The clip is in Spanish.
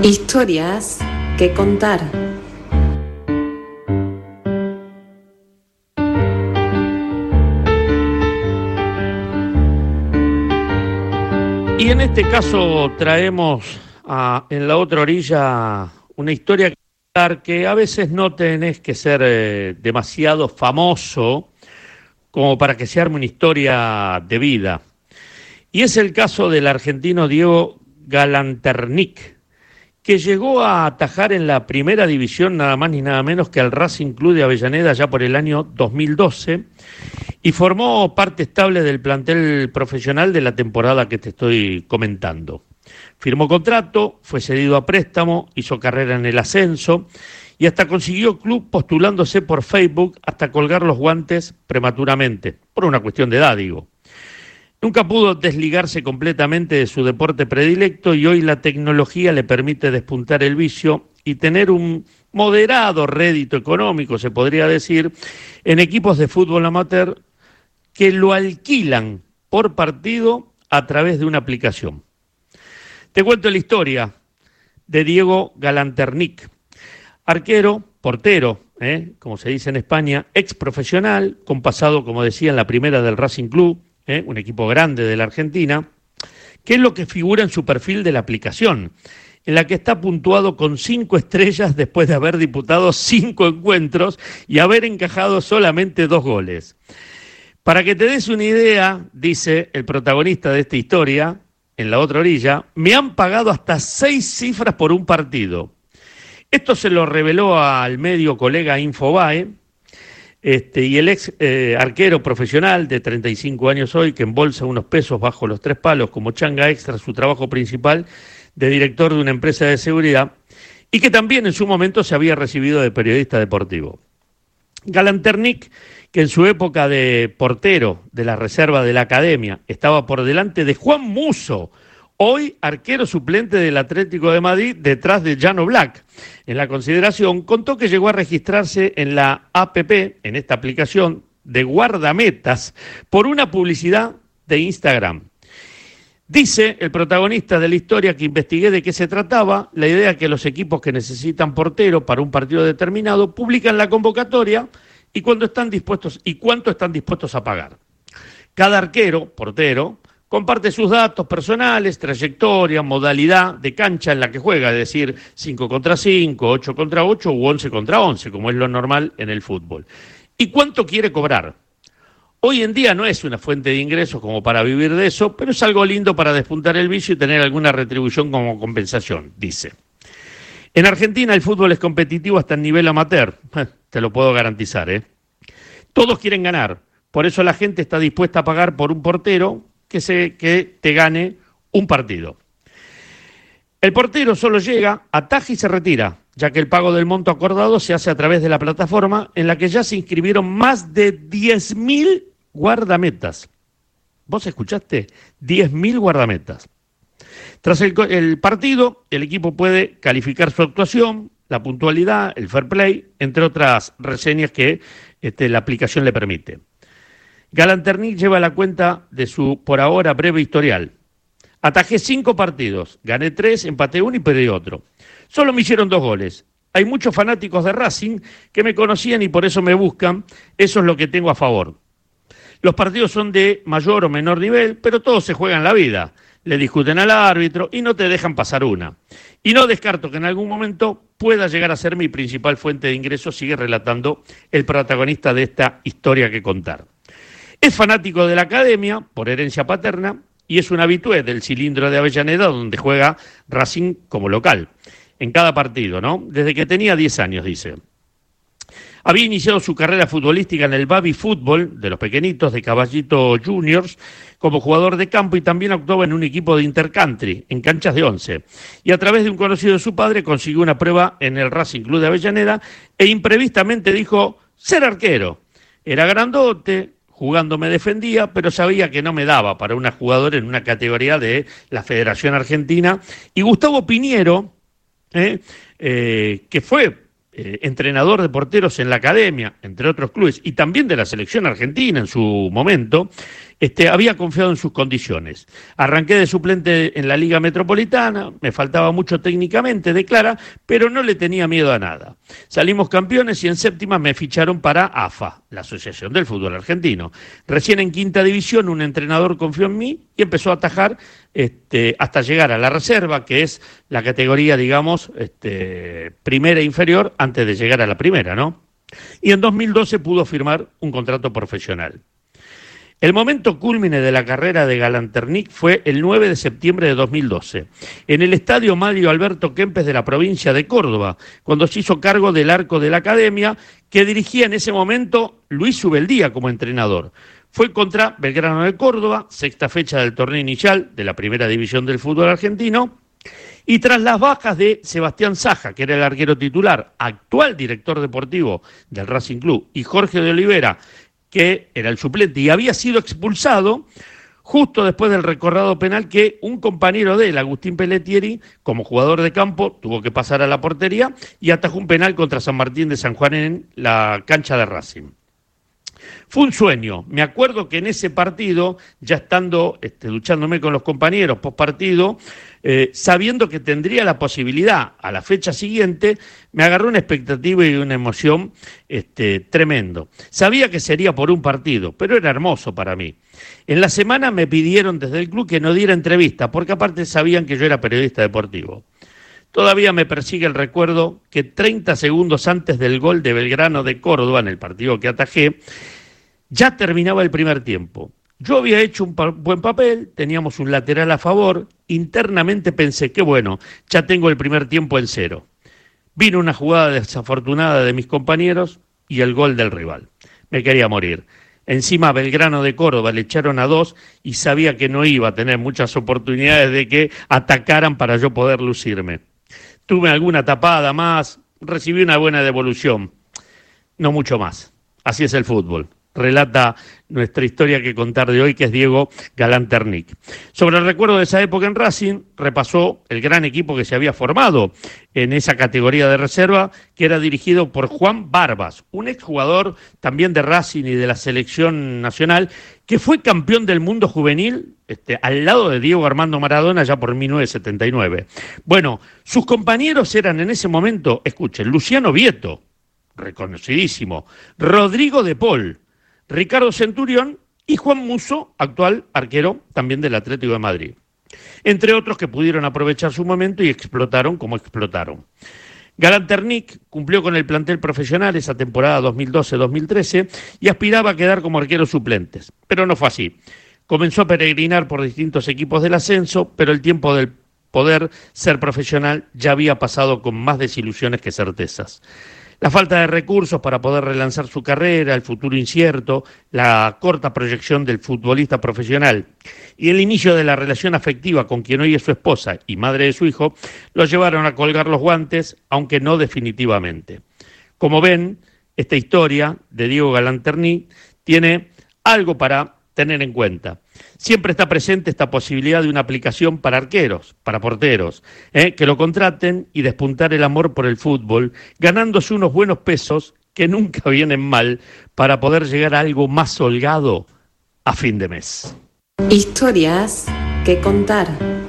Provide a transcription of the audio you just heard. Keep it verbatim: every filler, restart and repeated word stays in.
Historias que contar. Y en este caso traemos a, en la otra orilla una historia que contar que a veces no tenés que ser eh, demasiado famoso como para que se arme una historia de vida. Y es el caso del argentino Diego Galanternick, que llegó a atajar en la primera división nada más ni nada menos que al Racing Club de Avellaneda ya por el año dos mil doce y formó parte estable del plantel profesional de la temporada que te estoy comentando. Firmó contrato, fue cedido a préstamo, hizo carrera en el ascenso y hasta consiguió club postulándose por Facebook hasta colgar los guantes prematuramente, por una cuestión de edad, digo. Nunca pudo desligarse completamente de su deporte predilecto y hoy la tecnología le permite despuntar el vicio y tener un moderado rédito económico, se podría decir, en equipos de fútbol amateur que lo alquilan por partido a través de una aplicación. Te cuento la historia de Diego Galanternick, arquero, portero, ¿eh? como se dice en España, ex profesional, con pasado, como decía, en la primera del Racing Club, ¿eh? un equipo grande de la Argentina, que es lo que figura en su perfil de la aplicación, en la que está puntuado con cinco estrellas después de haber disputado cinco encuentros y haber encajado solamente dos goles. Para que te des una idea, dice el protagonista de esta historia, en la otra orilla, me han pagado hasta seis cifras por un partido. Esto se lo reveló al medio colega Infobae, este, y el ex eh, arquero profesional de treinta y cinco años hoy, que embolsa unos pesos bajo los tres palos como changa extra, su trabajo principal de director de una empresa de seguridad, y que también en su momento se había recibido de periodista deportivo. Galanternick, que en su época de portero de la reserva de la Academia estaba por delante de Juan Musso, hoy arquero suplente del Atlético de Madrid detrás de Jan Oblak. En la consideración contó que llegó a registrarse en la app, en esta aplicación de guardametas, por una publicidad de Instagram. Dice el protagonista de la historia que investigué de qué se trataba, la idea es que los equipos que necesitan portero para un partido determinado publican la convocatoria y cuándo están dispuestos y cuánto están dispuestos a pagar. Cada arquero, portero, comparte sus datos personales, trayectoria, modalidad de cancha en la que juega, es decir, cinco contra cinco, ocho contra ocho u once contra once, como es lo normal en el fútbol. ¿Y cuánto quiere cobrar? Hoy en día no es una fuente de ingresos como para vivir de eso, pero es algo lindo para despuntar el vicio y tener alguna retribución como compensación, dice. En Argentina el fútbol es competitivo hasta el nivel amateur, te lo puedo garantizar, ¿eh? Todos quieren ganar, por eso la gente está dispuesta a pagar por un portero que, se, que te gane un partido. El portero solo llega, ataja y se retira, ya que el pago del monto acordado se hace a través de la plataforma en la que ya se inscribieron más de diez mil guardametas. ¿Vos escuchaste? diez mil guardametas. Tras el, el partido, el equipo puede calificar su actuación, la puntualidad, el fair play, entre otras reseñas que este, la aplicación le permite. Galanternick lleva la cuenta de su, por ahora, breve historial. Atajé cinco partidos, gané tres, empaté uno y perdí otro. Solo me hicieron dos goles. Hay muchos fanáticos de Racing que me conocían y por eso me buscan. Eso es lo que tengo a favor. Los partidos son de mayor o menor nivel, pero todos se juegan la vida. Le discuten al árbitro y no te dejan pasar una. Y no descarto que en algún momento pueda llegar a ser mi principal fuente de ingresos, sigue relatando el protagonista de esta historia que contar. Es fanático de la Academia, por herencia paterna, y es un habitué del cilindro de Avellaneda, donde juega Racing como local, en cada partido, ¿no? Desde que tenía diez años, dice. Había iniciado su carrera futbolística en el Baby Fútbol, de los pequeñitos, de Caballito Juniors, como jugador de campo y también actuaba en un equipo de intercountry, en canchas de once. Y a través de un conocido de su padre consiguió una prueba en el Racing Club de Avellaneda e imprevistamente dijo ser arquero. Era grandote, jugando me defendía, pero sabía que no me daba para una jugadora en una categoría de la Federación Argentina. Y Gustavo Piñero, eh, eh, que fue eh, entrenador de porteros en la Academia, entre otros clubes, y también de la selección argentina en su momento, Este, había confiado en sus condiciones. Arranqué de suplente en la Liga Metropolitana, me faltaba mucho técnicamente, declara, pero no le tenía miedo a nada. Salimos campeones y en séptima me ficharon para A F A, la Asociación del Fútbol Argentino. Recién en quinta división un entrenador confió en mí y empezó a atajar este, hasta llegar a la reserva, que es la categoría, digamos, este, primera e inferior, antes de llegar a la primera, ¿no? Y en dos mil doce pudo firmar un contrato profesional. El momento cúlmine de la carrera de Galanternic fue el nueve de septiembre de dos mil doce, en el estadio Mario Alberto Kempes de la provincia de Córdoba, cuando se hizo cargo del arco de la academia que dirigía en ese momento Luis Ubeldía como entrenador. Fue contra Belgrano de Córdoba, sexta fecha del torneo inicial de la primera división del fútbol argentino, y tras las bajas de Sebastián Saja, que era el arquero titular, actual director deportivo del Racing Club, y Jorge de Olivera, que era el suplente y había sido expulsado justo después del recorrido penal que un compañero de él, Agustín Pelletieri, como jugador de campo, tuvo que pasar a la portería y atajó un penal contra San Martín de San Juan en la cancha de Racing. Fue un sueño. Me acuerdo que en ese partido, ya estando este, duchándome con los compañeros post partido, eh, sabiendo que tendría la posibilidad a la fecha siguiente, me agarró una expectativa y una emoción este, tremendo. Sabía que sería por un partido, pero era hermoso para mí. En la semana me pidieron desde el club que no diera entrevista, porque aparte sabían que yo era periodista deportivo. Todavía me persigue el recuerdo que treinta segundos antes del gol de Belgrano de Córdoba, en el partido que atajé, ya terminaba el primer tiempo. Yo había hecho un pa- buen papel, teníamos un lateral a favor, internamente pensé que bueno, ya tengo el primer tiempo en cero. Vino una jugada desafortunada de mis compañeros y el gol del rival. Me quería morir. Encima Belgrano de Córdoba le echaron a dos y sabía que no iba a tener muchas oportunidades de que atacaran para yo poder lucirme. Tuve alguna tapada más, recibí una buena devolución, no mucho más. Así es el fútbol. Relata nuestra historia que contar de hoy, que es Diego Galanternic. Sobre el recuerdo de esa época en Racing, repasó el gran equipo que se había formado en esa categoría de reserva, que era dirigido por Juan Barbas, un exjugador también de Racing y de la selección nacional, que fue campeón del mundo juvenil este, al lado de Diego Armando Maradona ya por mil novecientos setenta y nueve. Bueno, sus compañeros eran en ese momento, escuchen, Luciano Vieto, reconocidísimo, Rodrigo de Paul, Ricardo Centurión y Juan Musso, actual arquero también del Atlético de Madrid. Entre otros que pudieron aprovechar su momento y explotaron como explotaron. Galanternic cumplió con el plantel profesional esa temporada dos mil doce dos mil trece y aspiraba a quedar como arqueros suplentes, pero no fue así. Comenzó a peregrinar por distintos equipos del ascenso, pero el tiempo del poder ser profesional ya había pasado con más desilusiones que certezas. La falta de recursos para poder relanzar su carrera, el futuro incierto, la corta proyección del futbolista profesional y el inicio de la relación afectiva con quien hoy es su esposa y madre de su hijo, lo llevaron a colgar los guantes, aunque no definitivamente. Como ven, esta historia de Diego Galanternic tiene algo para tener en cuenta. Siempre está presente esta posibilidad de una aplicación para arqueros, para porteros, ¿eh? que lo contraten y despuntar el amor por el fútbol, ganándose unos buenos pesos que nunca vienen mal para poder llegar a algo más holgado a fin de mes. Historias que contar.